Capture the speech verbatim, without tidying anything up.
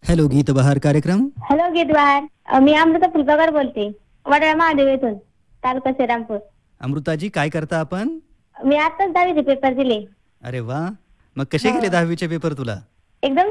Hello गीत बहार कार्यक्रम. हॅलो गीतवार, अ, मी अमृता फुलकाकर बोलते, वडाळा महादेव येथून, तालुका श्रीरामपूर. अमृताजी, काय करता आपण? मी आताच दहावीचे पेपर दिले. अरे वा, मग कसे हो. गेले दहावीचे पेपर तुला? एकदम